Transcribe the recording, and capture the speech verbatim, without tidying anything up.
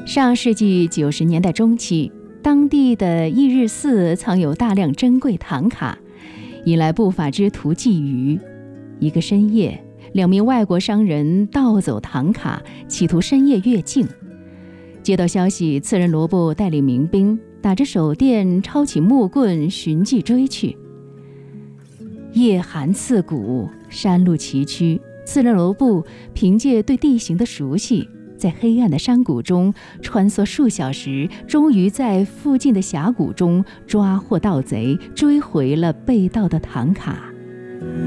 上世纪九十年代中期，当地的义日寺藏有大量珍贵唐卡，引来不法之徒觊觎。一个深夜，两名外国商人盗走唐卡，企图深夜越境。接到消息，刺人罗布带领民兵打着手电，抄起木棍，寻迹追去。夜寒刺骨，山路崎岖，刺人罗布凭借对地形的熟悉，在黑暗的山谷中穿梭数小时，终于在附近的峡谷中抓获盗贼，追回了被盗的唐卡。